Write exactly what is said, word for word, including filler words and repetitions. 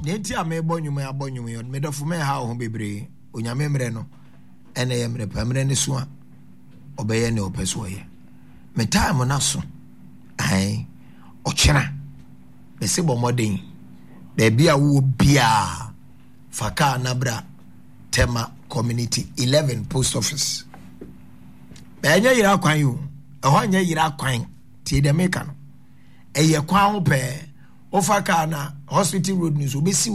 nenti amebo nyuma ya bonyum yon me dofo me ha ho bebre onyame mre no ene ye mre pamre ne so a obeye ne opeso ye me time na so ai ochena be se bomoden be bia wo bia faka nabra Tema Community eleven Post Office be anya yira kwan yo e ho anya yira kwan tie de meka no eye kwan ho pe ofaka na Hospital Road ni so be si